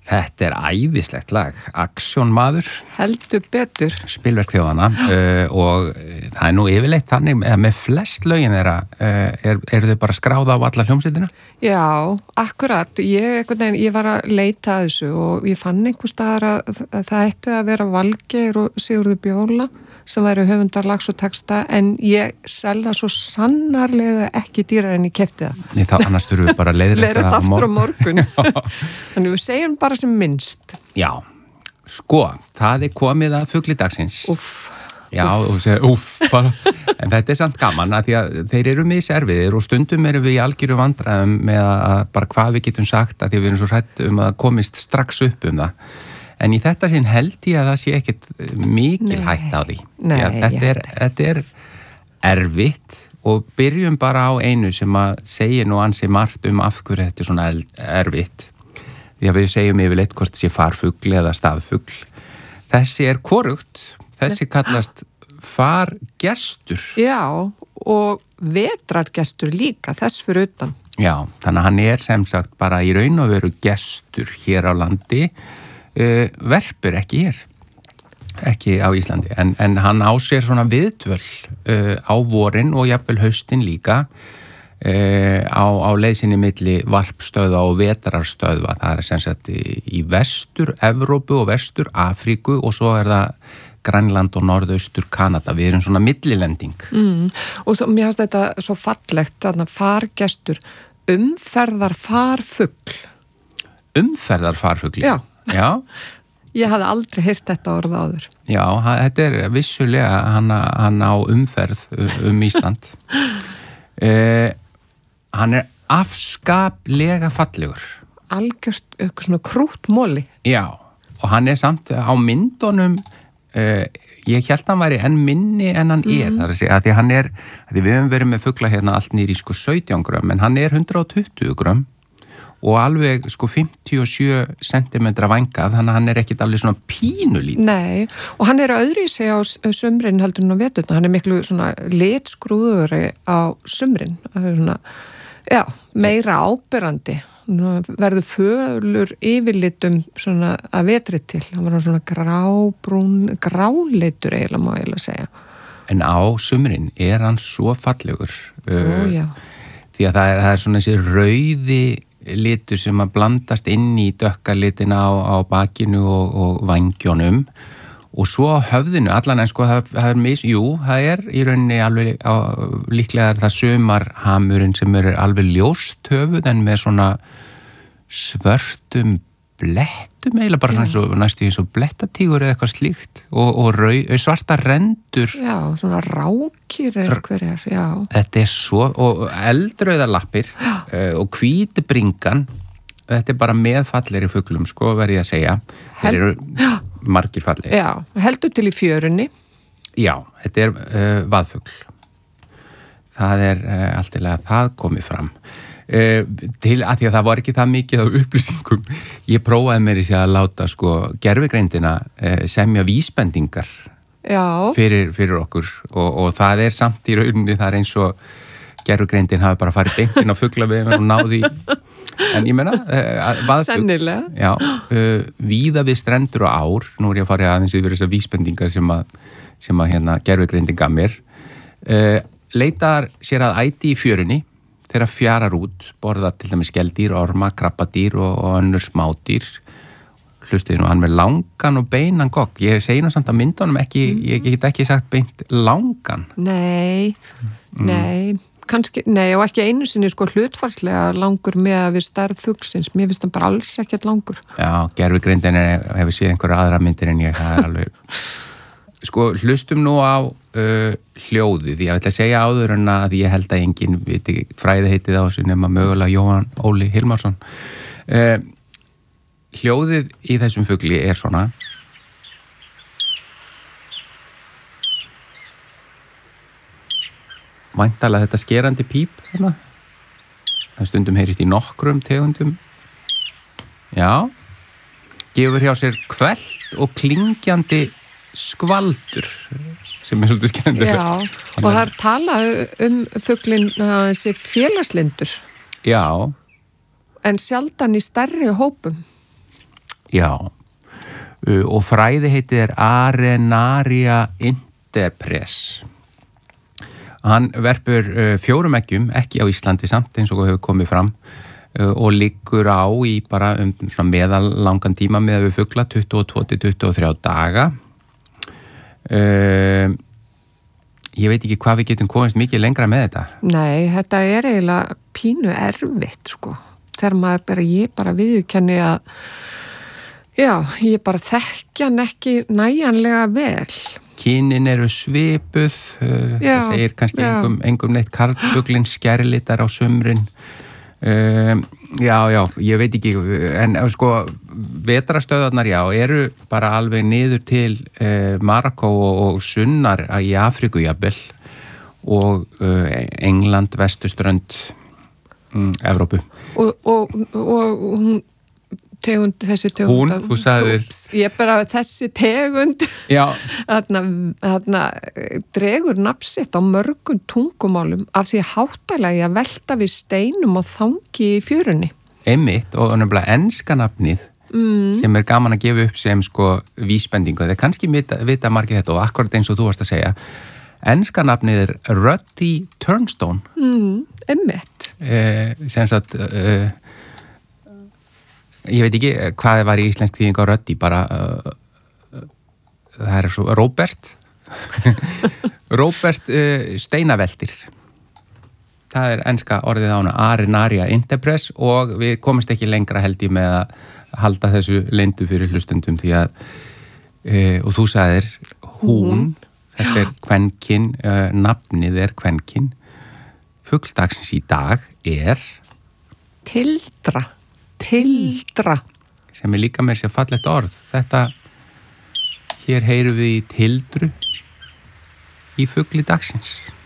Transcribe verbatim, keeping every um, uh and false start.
Þetta er æðislegt lag, Aksjónmaður. Heldur betur. Spilverk þjóðana uh, og það er nú yfirleitt þannig að með flest lögin þeirra uh, er, eru þau bara skráð á alla hljómsveitina? Já, akkurat. Ég, veginn, ég var að leita að þessu og ég fann einhvers staðar að, að það ættu að vera Valgeir og Sigurður Bjóla sem væri höfundar lags og texta en ég selða svo sannarlega ekki dýrar en ég keypti það. Nei, þá annars þurfum við bara að leiðrétta það aftur á morgun. Þannig við segjum bara sem minnst. Já, sko, það er komið að fugli dagsins. Úff. Já, og þú segir, úff, bara. En þetta er samt gaman að því að þeir eru miserfiðir og stundum eru við í algjöru vandræðum með að bara hvað við getum sagt að því við erum svo hrætt um að komist strax upp um það. En í þetta sinn held ég að það sé ekkit mikil nei, hætt á því. Nei, Já, þetta, er, þetta er erfitt og byrjum bara á einu sem að segja nú ansi margt um af hverju þetta er svona erfitt. Því að við segjum yfirleitt hvort sé farfugl eða staðfugl. Þessi er hvorugt. Þessi kallast fargestur. Já, og vetrargestur líka, þess fyrir utan. Já, þannig að hann er sem sagt bara í raun og veru gestur hér á landi. Uh, verpur ekki hér ekki á Íslandi en, en hann á sér svona viðdvöl uh, á vorin og jafnvel haustin líka uh, á, á leiðsinni milli varpstöðva og vetrarstöðva það er sem sagt í, í vestur Evrópu og vestur Afríku og svo er það Grænland og norðaustur Kanada, við erum svona millilending mm. og svo, mér finnst þetta svo fallegt, þarna fargestur umferðar farfugl umferðar farfugli já Já. Ég hafði aldrei heyrt þetta orð áður. Já, þetta er vissulega hann, hann á umferð um Ísland. eh, hann er afskaplega fallegur. Algjört eitthvað svona krútmóli. Já, og hann er samt á myndunum, eh, ég held að hann væri enn minni en hann er. Mm. Það er að segja að því hann er, að því við höfum verið með fugla hérna allt nýri sko sautján grömm, en hann er hundrað og tuttugu grömm. Og alveg sko fimmtíu og sjö sentimetra vangað, þannig að hann er ekkit alveg svona pínulít. Nei, og hann er öðru í sig á sumrin heldur en á veturna, hann er miklu svona litskrúðuri á sumrin, það er svona, já, meira áberandi, verður fölur yfirlitum svona að vetri til, hann var svona grábrún, gráleitur eiginlega má eiginlega segja. En á sumrin er hann svo fallegur, Ó, já. Því að það er, það er svona þessi rauði litur sem að blandast inn í dökka litina á, á bakinu og, og vangjónum og svo á höfðinu, allan en sko það, það er mis, jú, það er í rauninni alveg á, líklega er það sumarhamurinn sem er alveg ljóst höfuð en með svona svörtum blettum eiginlega bara svona eins og næstu eins og blettatígur eða eitthvað slíkt og, og rau, svarta rendur Já, svona rákir einhverjar, já Þetta er svo, og eldrauðar lappir uh, og hvítbringan þetta er bara meðfallir í fuglum sko verði ég að segja Hel... þeir eru margir fallir Já, heldur til í fjörunni Já, þetta er uh, vaðfugl það er uh, alltilega það komið fram Uh, til að því að það var ekki það mikið af upplýsingum. Ég prófaði mér í sig að láta sko gervigreindina uh, semja vísbendingar fyrir, fyrir okkur og, og það er samt í rauninni það er eins og gervigreindin hafi bara farið beintinn á fuglaveiðum og náði en ég menna uh, Sennilega Já, uh, víða við strendur og ár nú er ég að fara aðeins yfir þessar vísbendingar sem að, sem að hérna, gervigreindin gaf mér uh, leitar sér að æti í fjörunni þeirra fjarar út, borða til dæmis skeldýr, orma, krabbadýr og, og önnur smádýr. Hlustuði nú hann með langan og beinan gogg. Ég segi nú samt að myndunum ekki, mm. ég get ekki sagt beint langan. Nei, mm. nei, kannski, nei og ekki einu sinni sko hlutfarslega langur með að við stærð fuglsins. Mér finnst það bara alls ekkert langur. Já, gervigreindin hefur séð einhverja aðra myndir en ég, það er alveg... Sko, hlustum nú á uh, hljóðið. Ég ætla að segja áður en að ég held að enginn viti fræði heitið á þessu nema mögulega Jóhann Óli Hilmarsson. Uh, hljóðið í þessum fugli er svona. Væntanlega þetta skerandi píp þarna. Það stundum heyrist í nokkrum tegundum. Já. Gefur hjá sér kvellt og klingjandi skvaldur sem er svolítið skemmtur. Já, og það er talað um fuglinn þessi félagslindur. Já. En sjaldan í stærri hópum. Já, uh, og fræði heitið er Arenaria interpres. Hann verpur uh, fjórum eggjum, ekki á Íslandi samt eins og hefur komið fram, uh, og liggur á í bara um meðallangan tíma með við fugla tuttugu og tvö til tuttugu og þrjá daga. Uh, ég veit ekki hvað við getum komist mikið lengra með þetta. Nei, þetta er eiginlega pínu erfitt, sko. Þegar maður bara, ég bara viðurkenni að, já, ég bara þekkja hann ekki næjanlega vel. Kynin eru svipuð, uh, Já, það segir kannski já. engum, engum neitt karlfuglinn skærlitar á sumrin. Uh, já, já, ég veit ekki, en sko, vetrastöðarnar, já, eru bara alveg niður til uh, Marokkó og, og sunnar í Afríku jafnvel og uh, England, vestuströnd, um, Evrópu. Og, og, og hún tegund, þessi tegund Hún, þú sagðir. Ég bara, þessi tegund Já. þarna, þarna dregur nafnsitt á mörgum tungumálum af því háttalega að velta við steinum og þangi í fjörunni. Einmitt, og nefnilega enska nafnið mm. sem er gaman að gefa upp sem sko vísbendingu. Það er kannski vita, vita margir þetta og akkurat eins og þú varst að segja. Enska nafnið er Ruddy Turnstone. Mm, einmitt. Eh, sem sagt... Eh, ég veit ekki hvað var í íslensk þýðing á Ruddy, bara uh, það er svo Róbert Róbert uh, steinaveltir. Það er enska orðið á hana, Arenaria interpres, og við komumst ekki lengra held ég með að halda þessu leyndu fyrir hlustundum því að uh, og þú sagðir hún, þetta er kvenkyn, uh, nafnið er kvenkyn. Fugldagsins í dag er Tildra. Tildra. Sem er líka með sér fallegt orð. Þetta, hér heyrum við í tildru í fugli dagsins.